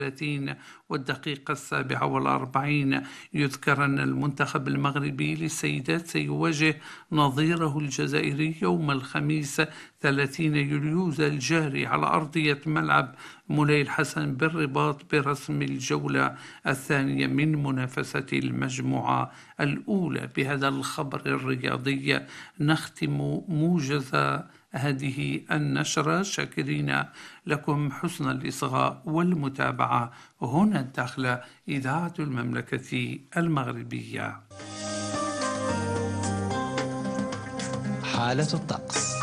والدقيقة 47 يذكر أن المنتخب المغربي للسيدات سيواجه نظيره الجزائري يوم الخميس 30 يوليو الجاري على أرضية ملعب مولاي الحسن بالرباط برسم الجولة الثانية من منافسة المجموعة الأولى. بهذا الخبر الرياضي نختم موجز هذه النشرة، شاكرين لكم حسن الإصغاء والمتابعة. هنا الداخلة إذاعة المملكة المغربية. حالة الطقس.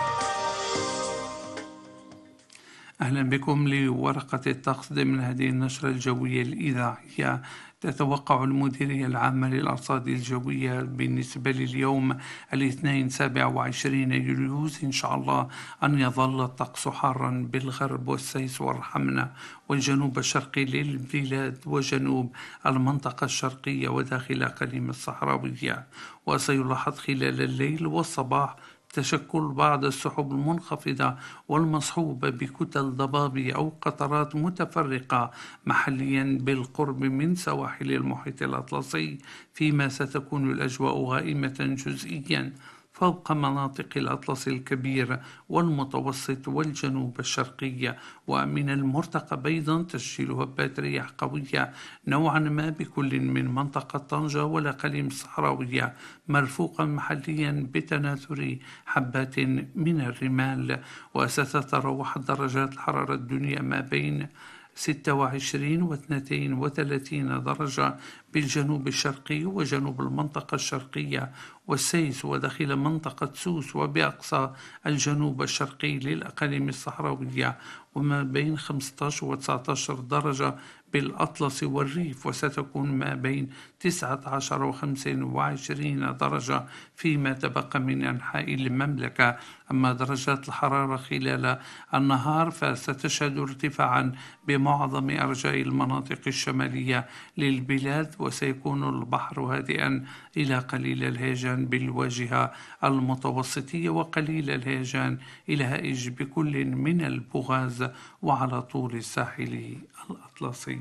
أهلا بكم لورقة الطقس ضمن هذه النشرة الجوية الإذاعية. تتوقع المديرية العامة للأرصاد الجوية بالنسبة لليوم الاثنين 27 يوليو إن شاء الله أن يظل الطقس حارا بالغرب والسيس والرحمنة والجنوب الشرقي للبلاد وجنوب المنطقة الشرقية وداخل أقاليم الصحراوية، وسيلاحظ خلال الليل والصباح تشكل بعض السحب المنخفضة والمصحوبة بكتل ضبابية أو قطرات متفرقة محليا بالقرب من سواحل المحيط الأطلسي، فيما ستكون الأجواء غائمة جزئيا فوق مناطق الأطلس الكبير والمتوسط والجنوب الشرقي. ومن المرتقب أيضا تسجيل هبات رياح قوية نوعا ما بكل من منطقة طنجة والأقاليم الصحراوية، مرفوقا محليا بتناثر حبات من الرمال. وستتراوح درجات الحرارة الدنيا ما بين 26 و 32 درجة بالجنوب الشرقي وجنوب المنطقة الشرقية والسيس وداخل منطقة سوس وبأقصى الجنوب الشرقي للأقاليم الصحراوية، وما بين 15 و 19 درجة بالأطلس والريف، وستكون ما بين 19 و 25 درجة فيما تبقى من أنحاء المملكة. أما درجات الحرارة خلال النهار فستشهد ارتفاعا بمعظم أرجاء المناطق الشمالية للبلاد، وسيكون البحر هادئا إلى قليل الهيجان بالواجهة المتوسطية وقليل الهيجان إلى هائج بكل من البوغاز وعلى طول الساحل الأطلسي.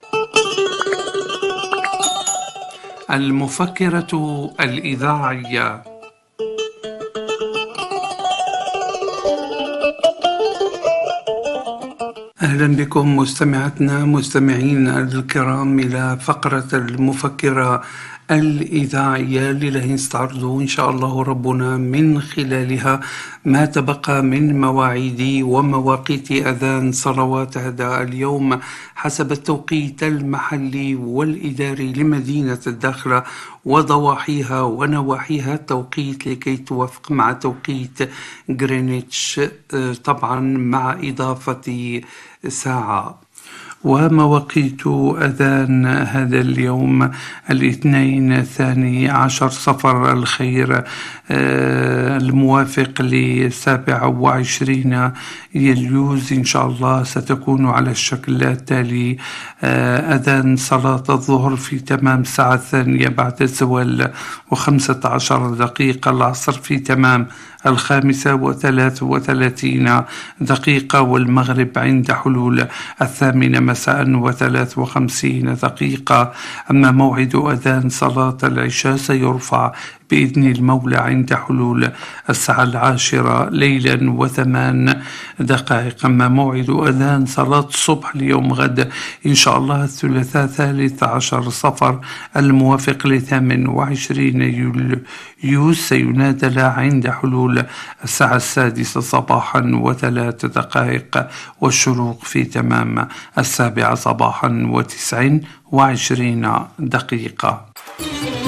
المفكرة الإذاعية. أهلا بكم مستمعينا الكرام إلى فقرة المفكرة الإذاعية اللي نستعرض إن شاء الله ربنا من خلالها ما تبقى من مواعيد ومواقيت أذان صلوات هذا اليوم حسب التوقيت المحلي والإداري لمدينة الداخلة وضواحيها ونواحيها، التوقيت لكي توافق مع توقيت غرينتش طبعا مع إضافة ساعة. ومواقيت أذان هذا اليوم الاثنين 12 صفر الخير الموافق ل27 يوليوز إن شاء الله ستكون على الشكل التالي: أذان صلاة الظهر في تمام الساعة 2 بعد الزوال و15 دقيقة، العصر في تمام 5:33 دقيقة، والمغرب عند حلول 8 مساء و53 دقيقة. أما موعد أذان صلاة العشاء سيرفع بإذن المولى عند حلول 10 ليلا و8 دقائق. أما موعد أذان صلاة الصبح اليوم غد إن شاء الله الثلاثاء 13 صفر الموافق ل28 يوليو سينادى عند حلول 6 صباحا و3 دقائق، والشروق في تمام 7 صباحا و29 دقيقة.